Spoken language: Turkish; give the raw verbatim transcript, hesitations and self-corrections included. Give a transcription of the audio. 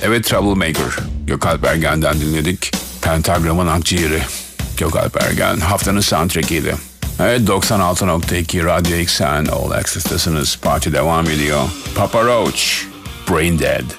Evet, Troublemaker. Gökalp Ergen'den dinledik. Pentagram'ın akciğeri. Gökalp Ergen haftanın soundtrack'iydi. Evet, doksan altı nokta iki Radyo Eksen All Access'tasınız. Parti devam ediyor. Papa Roach, Brain Dead.